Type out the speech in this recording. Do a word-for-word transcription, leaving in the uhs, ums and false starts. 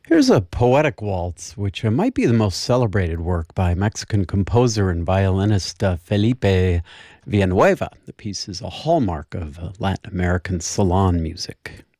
Here's a poetic waltz, which uh, might be the most celebrated work by Mexican composer and violinist uh, Felipe Villanueva. The piece is a hallmark of uh, Latin American salon music.